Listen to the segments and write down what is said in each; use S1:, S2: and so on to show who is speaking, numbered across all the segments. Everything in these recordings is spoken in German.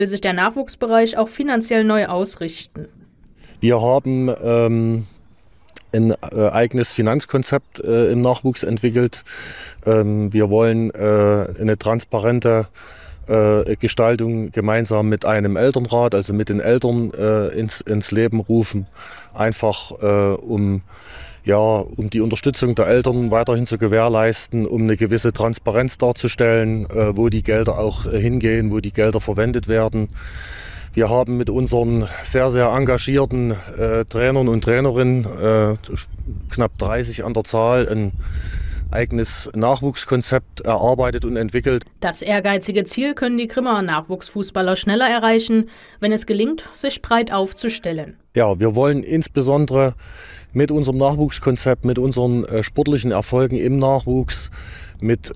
S1: will sich der Nachwuchsbereich auch finanziell neu ausrichten.
S2: Wir haben ein eigenes Finanzkonzept im Nachwuchs entwickelt. Wir wollen eine transparente Gestaltung gemeinsam mit einem Elternrat, also mit den Eltern ins Leben rufen, einfach um die Unterstützung der Eltern weiterhin zu gewährleisten, um eine gewisse Transparenz darzustellen, wo die Gelder auch hingehen, wo die Gelder verwendet werden. Wir haben mit unseren sehr, sehr engagierten Trainern und Trainerinnen, knapp 30 an der Zahl, ein eigenes Nachwuchskonzept erarbeitet und entwickelt.
S1: Das ehrgeizige Ziel können die Grimmaer Nachwuchsfußballer schneller erreichen, wenn es gelingt, sich breit aufzustellen.
S2: Ja, wir wollen insbesondere mit unserem Nachwuchskonzept, mit unseren sportlichen Erfolgen im Nachwuchs, mit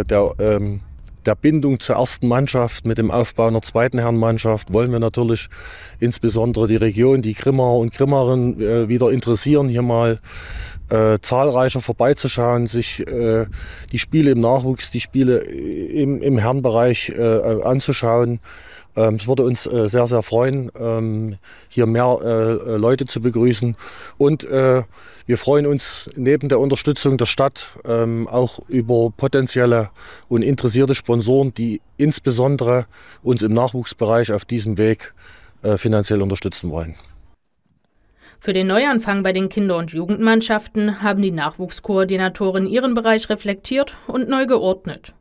S2: der Bindung zur ersten Mannschaft, mit dem Aufbau einer zweiten Herrenmannschaft, wollen wir natürlich insbesondere die Region, die Grimmaer und Grimmerinnen wieder interessieren, hier mal zahlreicher vorbeizuschauen, sich die Spiele im Nachwuchs, die Spiele im Herrenbereich anzuschauen. Es würde uns sehr, sehr freuen, hier mehr Leute zu begrüßen. Und wir freuen uns neben der Unterstützung der Stadt auch über potenzielle und interessierte Sponsoren, die insbesondere uns im Nachwuchsbereich auf diesem Weg finanziell unterstützen wollen.
S1: Für den Neuanfang bei den Kinder- und Jugendmannschaften haben die Nachwuchskoordinatoren ihren Bereich reflektiert und neu geordnet.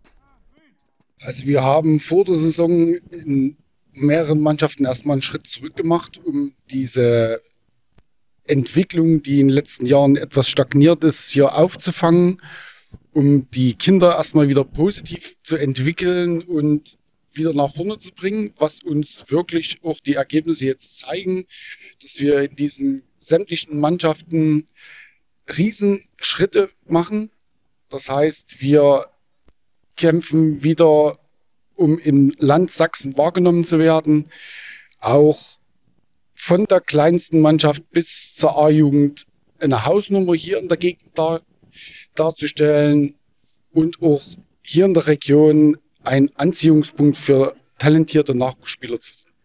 S3: Also wir haben vor der Saison in mehreren Mannschaften erstmal einen Schritt zurück gemacht, um diese Entwicklung, die in den letzten Jahren etwas stagniert ist, hier aufzufangen, um die Kinder erstmal wieder positiv zu entwickeln und wieder nach vorne zu bringen, was uns wirklich auch die Ergebnisse jetzt zeigen, dass wir in diesen sämtlichen Mannschaften Riesenschritte machen. Das heißt, wir kämpfen wieder, um im Land Sachsen wahrgenommen zu werden, auch von der kleinsten Mannschaft bis zur A-Jugend eine Hausnummer hier in der Gegend darzustellen und auch hier in der Region ein Anziehungspunkt für talentierte Nachwuchsspieler zu sein.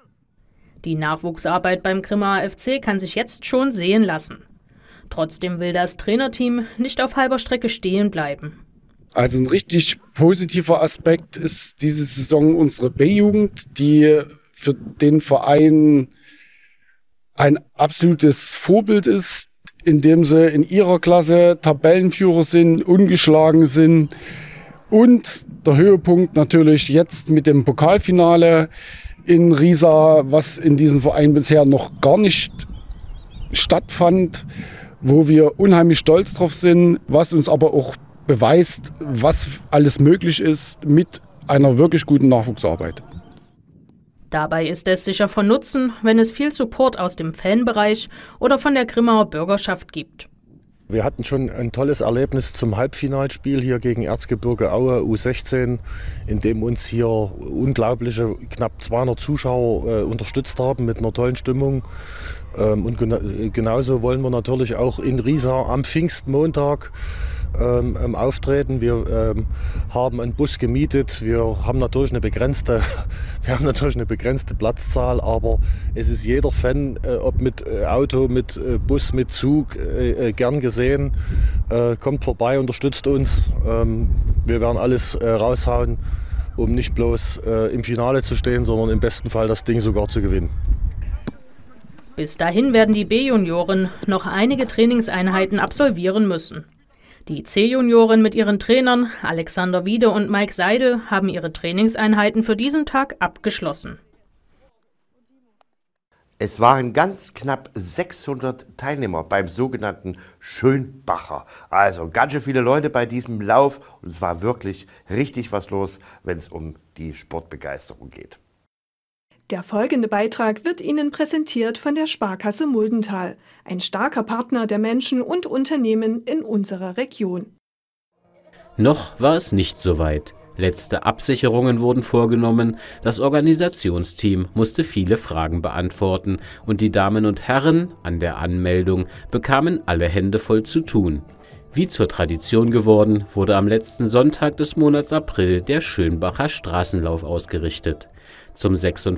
S1: Die Nachwuchsarbeit beim Grimmaer FC kann sich jetzt schon sehen lassen. Trotzdem will das Trainerteam nicht auf halber Strecke stehen bleiben.
S3: Also ein richtig positiver Aspekt ist diese Saison unsere B-Jugend, die für den Verein ein absolutes Vorbild ist, indem sie in ihrer Klasse Tabellenführer sind, ungeschlagen sind. Und der Höhepunkt natürlich jetzt mit dem Pokalfinale in Riesa, was in diesem Verein bisher noch gar nicht stattfand, wo wir unheimlich stolz drauf sind, was uns aber auch beweist, was alles möglich ist mit einer wirklich guten Nachwuchsarbeit.
S1: Dabei ist es sicher von Nutzen, wenn es viel Support aus dem Fanbereich oder von der Grimmaer Bürgerschaft gibt.
S2: Wir hatten schon ein tolles Erlebnis zum Halbfinalspiel hier gegen Erzgebirge Aue U16, in dem uns hier unglaubliche knapp 200 Zuschauer unterstützt haben mit einer tollen Stimmung. Und genauso wollen wir natürlich auch in Riesa am Pfingstmontag auftreten. Wir haben einen Bus gemietet. Wir haben natürlich eine begrenzte Platzzahl, aber es ist jeder Fan, ob mit Auto, mit Bus, mit Zug, gern gesehen. Kommt vorbei, unterstützt uns. Wir werden alles raushauen, um nicht bloß im Finale zu stehen, sondern im besten Fall das Ding sogar zu gewinnen.
S1: Bis dahin werden die B-Junioren noch einige Trainingseinheiten absolvieren müssen. Die C-Junioren mit ihren Trainern Alexander Wiede und Mike Seidel haben ihre Trainingseinheiten für diesen Tag abgeschlossen.
S4: Es waren ganz knapp 600 Teilnehmer beim sogenannten Schönbacher. Also ganz schön viele Leute bei diesem Lauf und es war wirklich richtig was los, wenn es um die Sportbegeisterung geht.
S5: Der folgende Beitrag wird Ihnen präsentiert von der Sparkasse Muldental, ein starker Partner der Menschen und Unternehmen in unserer Region.
S6: Noch war es nicht so weit. Letzte Absicherungen wurden vorgenommen, das Organisationsteam musste viele Fragen beantworten und die Damen und Herren an der Anmeldung bekamen alle Hände voll zu tun. Wie zur Tradition geworden, wurde am letzten Sonntag des Monats April der Schönbacher Straßenlauf ausgerichtet. Zum